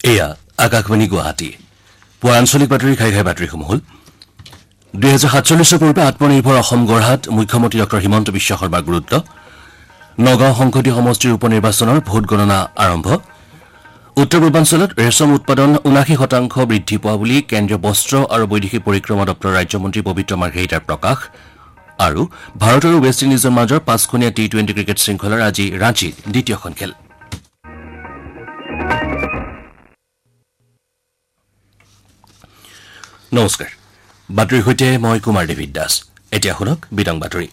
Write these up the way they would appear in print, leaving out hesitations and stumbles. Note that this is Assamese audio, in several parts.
এয়া আকাশবাণী গুৱাহাটী পুৱা আঞ্চলিক বাতৰি ঘাই বাতৰিসমূহ হ'ল 2047 পূৰ্বে আত্মনিৰ্ভৰ অসম গঢ়াত মুখ্যমন্ত্ৰী ডক্টৰ হিমন্ত বিশ্ব শৰ্মাৰ গুৰুত্ব নগাঁও সংসদীয় সমষ্টিৰ উপনিৰ্বাচনৰ ভোট গণনা আৰম্ভ উত্তৰ পূৰ্বাঞ্চলত ৰেচম উৎপাদন 79% বৃদ্ধি পোৱা বুলি কেন্দ্ৰীয় বস্ত্ৰ আৰু বৈদেশিক পৰিক্ৰমা দপ্তৰৰ ৰাজ্যমন্ত্ৰী পবিত্ৰ মাৰ্ঘেৰিটাৰ প্ৰকাশ আৰু ভাৰত আৰু ৱেষ্ট ইণ্ডিজৰ মাজৰ 5খনীয়া টি20 ক্ৰিকেট শৃংখলাৰ আজি ৰাঁচীত দ্বিতীয়খন খেল নমস্কাৰ বাতৰিৰ সৈতে মই কুমাৰ দেৱিত দাস এতিয়া শুনক বিতং বাতৰি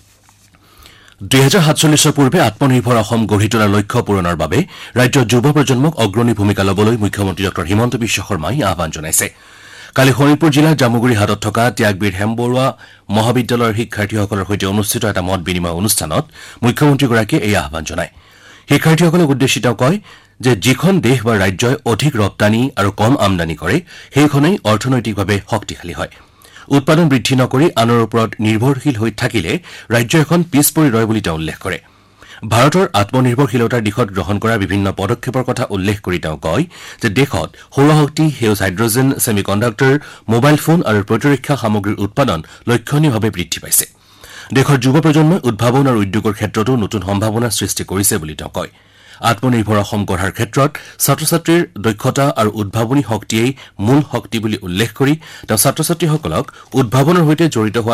2047 পূৰ্বে আত্মনিৰ্ভৰ অসম গঢ়ি তোলাৰ লক্ষ্য পূৰণৰ বাবে ৰাজ্যৰ যুৱ প্ৰজন্মক অগ্ৰণী ভূমিকা ল'বলৈ মুখ্যমন্ত্ৰী ডক্টৰ হিমন্ত বিশ্ব শৰ্মাই আহ্বান জনাইছে কালি শোণিতপুৰ জিলাৰ জামুগুৰি হাটত থকা ত্যাগবীৰ হেমবৰুৱা মহাবিদ্যালয়ৰ শিক্ষাৰ্থীসকলৰ সৈতে অনুষ্ঠিত এটা মত বিনিময় অনুষ্ঠানত মুখ্যমন্ত্ৰীগৰাকীয়ে এই আহ্বান জনায় শিক্ষাৰ্থীসকলক উদ্দেশ্যি তেওঁ কয় যে যিখন দেশ বা ৰাজ্যই অধিক ৰপ্তানি আৰু কম আমদানি কৰে সেইখনেই অৰ্থনৈতিকভাৱে শক্তিশালী হয় উৎপাদন বৃদ্ধি নকৰি আনৰ ওপৰত নিৰ্ভৰশীল হৈ থাকিলে ৰাজ্য এখন পিছ পৰি ৰয় বুলি তেওঁ উল্লেখ কৰে ভাৰতৰ আত্মনিৰ্ভৰশীলতাৰ দিশত গ্ৰহণ কৰা বিভিন্ন পদক্ষেপৰ কথা উল্লেখ কৰি তেওঁ কয় যে দেশত সৌৰশক্তি সেউজ হাইড্ৰজেন ছেমিকণ্ডাক্টৰ মোবাইল ফোন আৰু প্ৰতিৰক্ষা সামগ্ৰীৰ উৎপাদন লক্ষণীয়ভাৱে বৃদ্ধি পাইছে দেশৰ যুৱ প্ৰজন্মই উদ্ভাৱন আৰু উদ্যোগৰ ক্ষেত্ৰতো নতুন সম্ভাৱনা সৃষ্টি কৰিছে বুলি তেওঁ কয় আত্মনিৰ্ভৰ অসম গঢ়াৰ ক্ষেত্ৰত ছাত্ৰ ছাত্ৰীৰ দক্ষতা আৰু উদ্ভাৱনী শক্তিয়েই মূল শক্তি বুলি উল্লেখ কৰি তেওঁ ছাত্ৰ ছাত্ৰীসকলক উদ্ভাৱনৰ সৈতে জড়িত হোৱা